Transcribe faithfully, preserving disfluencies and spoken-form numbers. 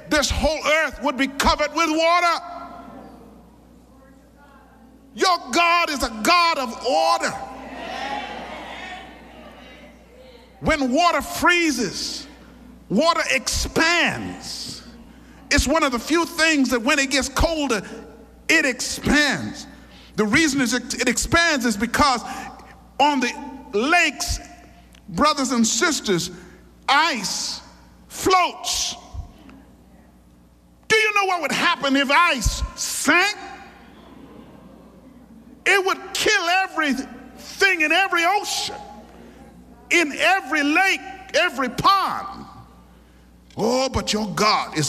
this whole earth would be covered with water. Your God is a God of order. When water freezes, water expands. It's one of the few things that when it gets colder, it expands. The reason it expands is because on the lakes, brothers and sisters, ice floats. Do you know what would happen if ice sank? It would kill everything in every ocean, in every lake, every pond. Oh, but your God is